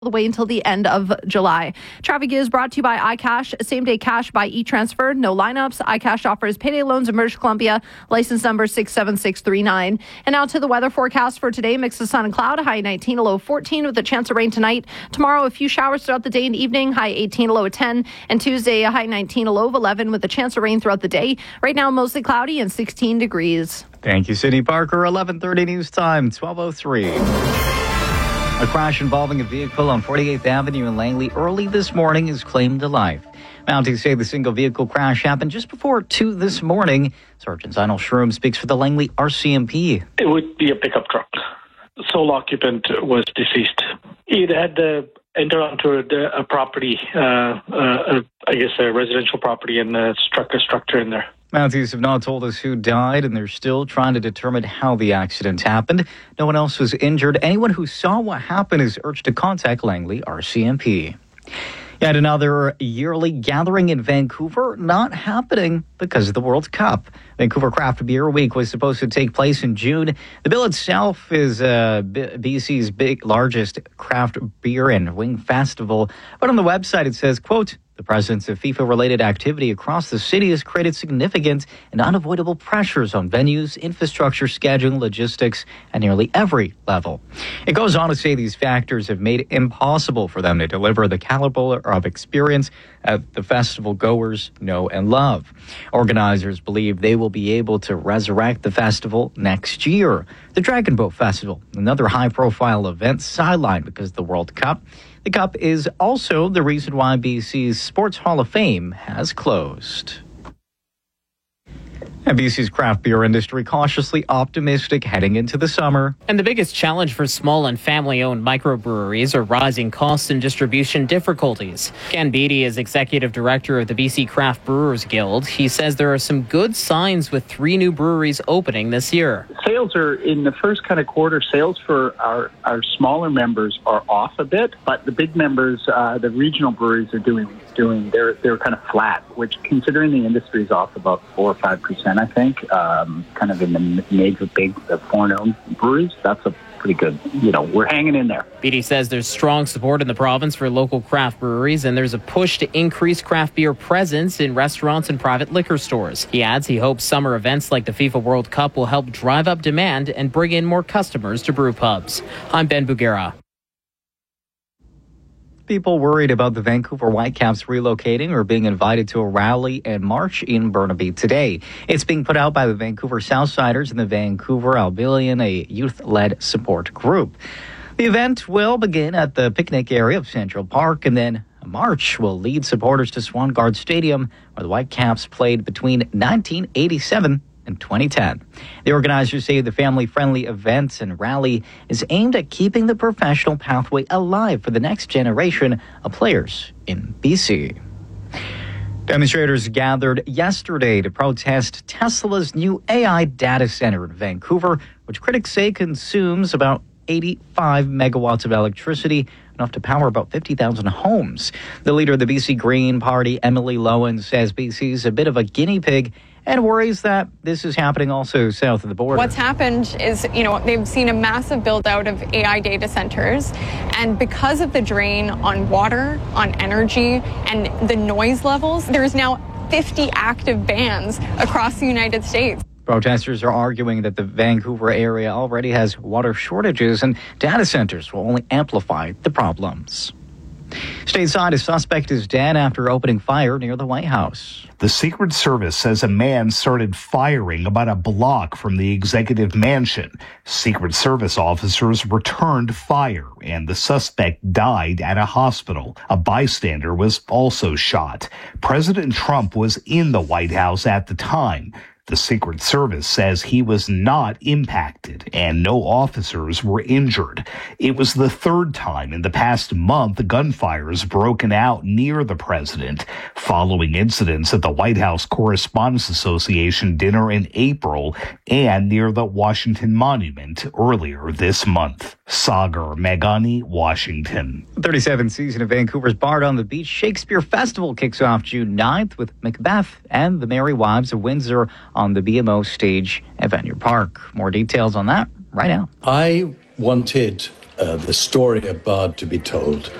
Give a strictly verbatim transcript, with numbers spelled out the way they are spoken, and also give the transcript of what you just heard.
the way until the end of July. Traffic is brought to you by iCash, same day cash by e-transfer, no lineups. iCash offers payday loans in British Columbia, license number six seven six three nine. And now to the weather forecast for today. Mix of sun and cloud, high nineteen, a low fourteen with a chance of rain tonight. Tomorrow, a few showers throughout the day and evening, high eighteen, a low of ten. And Tuesday, a high nineteen, a low of eleven with a chance of rain throughout the day. Right now, mostly cloudy and sixteen degrees. Thank you, Sydney Parker. eleven thirty news time, twelve oh three. A crash involving a vehicle on forty-eighth Avenue in Langley early this morning is claimed to life. Mounties say the single vehicle crash happened just before two this morning. Sergeant Zinal Shroom speaks for the Langley R C M P. It would be a pickup truck. The sole occupant was deceased. He had uh, entered onto a, a property, uh, uh, I guess a residential property, and uh, struck a structure in there. Mounties have not told us who died, and they're still trying to determine how the accident happened. No one else was injured. Anyone who saw what happened is urged to contact Langley R C M P. Yet another yearly gathering in Vancouver not happening because of the World Cup. Vancouver Craft Beer Week was supposed to take place in June. The bill itself is uh, B C's big, largest craft beer and wing festival. But on the website it says, quote, the presence of FIFA-related activity across the city has created significant and unavoidable pressures on venues, infrastructure, scheduling, logistics, and nearly every level. It goes on to say these factors have made it impossible for them to deliver the caliber of experience that the festival goers know and love. Organizers believe they will be able to resurrect the festival next year. The Dragon Boat Festival, another high-profile event, sidelined because of the World Cup. The Cup is also the reason why B C's Sports Hall of Fame has closed. And B C's craft beer industry cautiously optimistic heading into the summer. And the biggest challenge for small and family-owned microbreweries are rising costs and distribution difficulties. Ken Beattie is executive director of the B C Craft Brewers Guild. He says there are some good signs with three new breweries opening this year. Sales are in the first kind of quarter. Sales for our, our smaller members are off a bit, but the big members, uh, the regional breweries, are doing doing they're they're kind of flat, which considering the industry is off about four or five percent, I think, um, kind of in the major big the foreign-owned breweries. That's a pretty good, you know, we're hanging in there. Beattie says there's strong support in the province for local craft breweries, and there's a push to increase craft beer presence in restaurants and private liquor stores. He adds he hopes summer events like the FIFA World Cup will help drive up demand and bring in more customers to brew pubs. I'm Ben Bugera. People worried about the Vancouver Whitecaps relocating or being invited to a rally and march in Burnaby today. It's being put out by the Vancouver Southsiders and the Vancouver Albion, a youth-led support group. The event will begin at the picnic area of Central Park, and then a march will lead supporters to Swangard Stadium, where the Whitecaps played between nineteen eighty-seven and twenty ten. The organizers say the family-friendly event and rally is aimed at keeping the professional pathway alive for the next generation of players in B C. Demonstrators gathered yesterday to protest Tesla's new A I data center in Vancouver, which critics say consumes about eighty-five megawatts of electricity, enough to power about fifty thousand homes. The leader of the B C Green Party, Emily Lowen, says B C is a bit of a guinea pig and worries that this is happening also south of the border. What's happened is, you know, they've seen a massive build out of A I data centers, and because of the drain on water, on energy, and the noise levels, there's now fifty active bans across the United States. Protesters are arguing that the Vancouver area already has water shortages and data centers will only amplify the problems. Stateside, a suspect is dead after opening fire near the White House. The Secret Service says a man started firing about a block from the executive mansion. Secret Service officers returned fire, and the suspect died at a hospital. A bystander was also shot. President Trump was in the White House at the time. The Secret Service says he was not impacted and no officers were injured. It was the third time in the past month gunfire has broken out near the president, following incidents at the White House Correspondents Association dinner in April and near the Washington Monument earlier this month. Sagar Meghani, Washington. The thirty-seventh season of Vancouver's Bard on the Beach Shakespeare Festival kicks off June ninth with Macbeth and the Merry Wives of Windsor on the B M O stage at Vanier Park. More details on that right now. I wanted uh, the story about to be told.